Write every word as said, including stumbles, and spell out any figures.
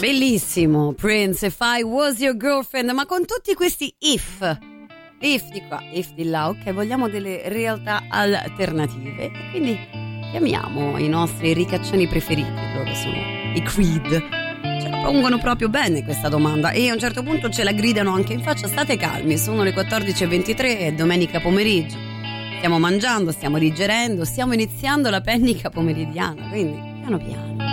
Bellissimo, Prince, If I Was Your Girlfriend, ma con tutti questi if, if di qua, if di là, ok, vogliamo delle realtà alternative, e quindi chiamiamo i nostri ricaccioni preferiti, loro sono i Creed, ce la pongono proprio bene questa domanda e a un certo punto ce la gridano anche in faccia, state calmi, sono le quattordici e ventitré, è domenica pomeriggio, stiamo mangiando, stiamo digerendo, stiamo iniziando la pennica pomeridiana, quindi piano piano.